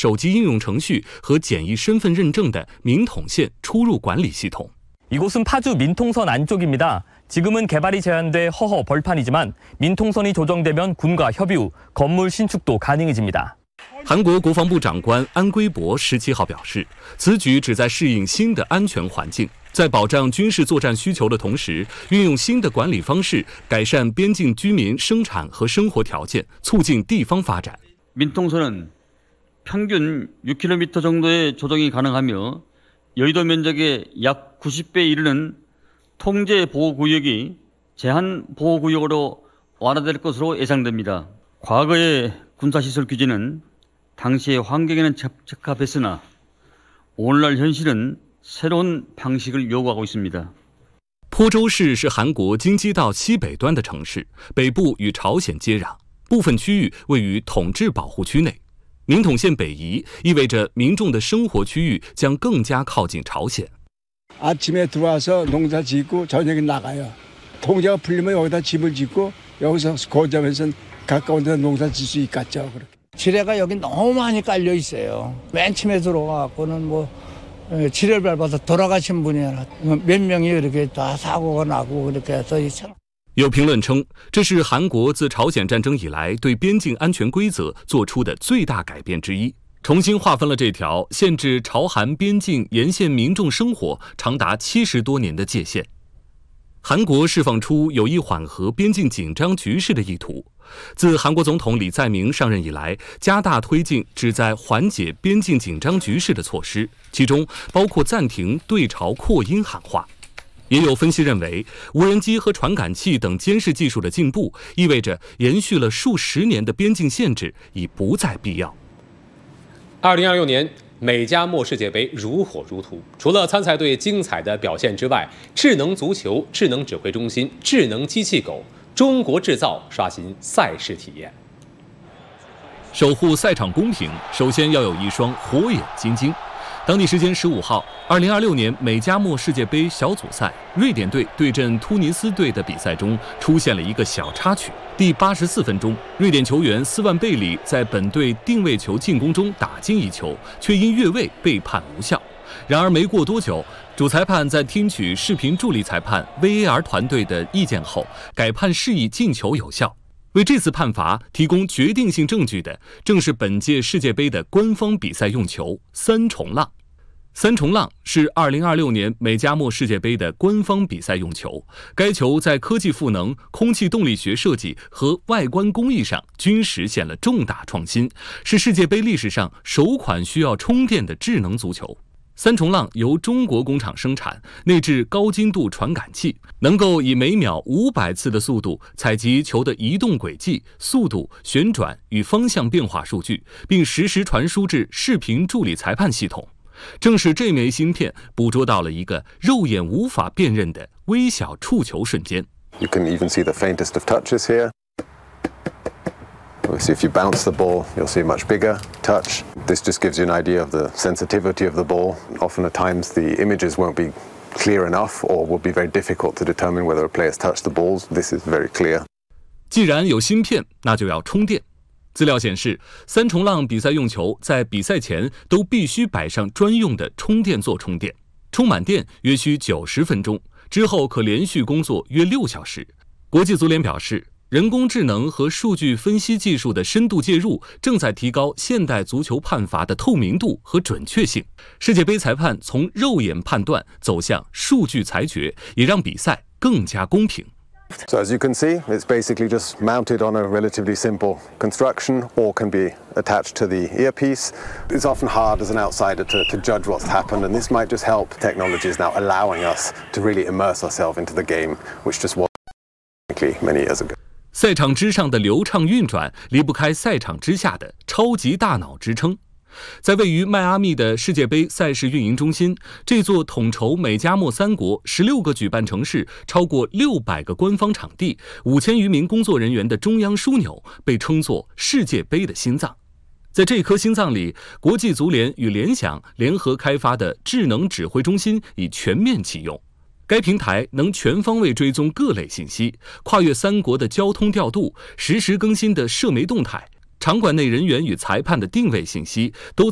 手机应用程序和简易身份认证的民统线出入管理系统。 이곳은 파주 민통선 안쪽입니다. 지금은 개발이 제한돼 허허 벌판이지만 민통선이 조정되면 군과 협의 후 건물 신축도 가능해집니다. 韩国国防部长官安圭博17号表示，此举旨在适应新的安全环境，在保障军事作战需求的同时，运用新的管理方式，改善边境居民生产和生活条件，促进地方发展。 민통선은 평균 6km 정도의 조정이 가능하며 여의도 면적의 약 90배에 이르는 통제 보호구역이 제한 보호구역으로 완화될 것으로 예상됩니다. 과거의 군사시설 규제는 당시의 환경에는 적합했으나 오늘날 현실은 새로운 방식을 요구하고 있습니다. 坡州市是韩国京畿道西北端的城市，北部与朝鲜接壤，部分区域位于统治保护区内。民统线北移意味着民众的生活区域将更加靠近朝鲜。 아침에 들어와서 농사 짓고 저녁에 나가요. 통제가 풀리면 여기다 집을 짓고 여기서 거점에서 가까운 데서 농사 짓 수 있겠죠. 지뢰가 여기 너무 많이 깔려 있어요. 맨 처음에 들어와갖고는 뭐 지뢰를 밟아서 돌아가신 분이 몇 명이 이렇게 다 사고가 나고 그렇게 해서 有评论称，这是韩国自朝鲜战争以来对边境安全规则做出的最大改变之一，重新划分了这条限制朝韩边境沿线民众生活长达70多年的界限。韩国释放出有意缓和边境紧张局势的意图。自韩国总统李在明上任以来，加大推进旨在缓解边境紧张局势的措施，其中包括暂停对朝扩音喊话。 也有分析认为，无人机和传感器等监视技术的进步，意味着延续了数十年的边境限制已不再必要。 2026年美加墨世界杯如火如荼，除了参赛队精彩的表现之外，智能足球、智能指挥中心、智能机器狗、中国制造刷新赛事体验。 守护赛场公平，首先要有一双火眼金睛。 当地时间15号，2026年美加墨世界杯小组赛，瑞典队对阵突尼斯队的比赛中出现了一个小插曲。第84分钟，瑞典球员斯万贝里在本队定位球进攻中打进一球，却因越位被判无效。然而没过多久，主裁判在听取视频助理裁判 VAR 团队的意见后，改判示意进球有效。 为这次判罚提供决定性证据的，正是本届世界杯的官方比赛用球“三重浪”。三重浪是2026年美加墨世界杯的官方比赛用球。该球在科技赋能、空气动力学设计和外观工艺上均实现了重大创新，是世界杯历史上首款需要充电的智能足球。 三重浪由中国工厂生产，内置高精度传感器，能够以每秒500次的速度采集球的移动轨迹、速度、旋转与方向变化数据，并实时传输至视频助理裁判系统。正是这枚芯片捕捉到了一个肉眼无法辨认的微小触球瞬间。 You can even see the faintest of touches here. Obviously, if you bounce the ball, you'll see a much bigger touch. This just gives you an idea of the sensitivity of the ball. Often at times, the images won't be clear enough or will be very difficult to determine whether a player's touched the balls. This is very clear. 既然有芯片，那就要充电。资料显示，三重浪比赛用球在比赛前都必须摆上专用的充电座充电，充满电约需90分钟，之后可连续工作约6小时。国际足联表示， 人工智能和数据分析技术的深度介入，正在提高现代足球判罚的透明度和准确性。世界杯裁判从肉眼判断走向数据裁决，也让比赛更加公平。 So as you can see, it's basically just mounted on a relatively simple construction or can be attached to the earpiece. It's often hard as an outsider to judge what's happened, and this might just help. Technology is now allowing us to really immerse ourselves into the game, which just wasn't many years ago. 赛场之上的流畅运转离不开赛场之下的超级大脑支撑。在位于迈阿密的世界杯赛事运营中心，这座统筹美加墨3国16个举办城市、超过600个官方场地、5000余名工作人员的中央枢纽，被称作世界杯的心脏。在这颗心脏里，国际足联与联想联合开发的智能指挥中心已全面启用。 该平台能全方位追踪各类信息，跨越3国的交通调度，实时更新的社媒动态，场馆内人员与裁判的定位信息都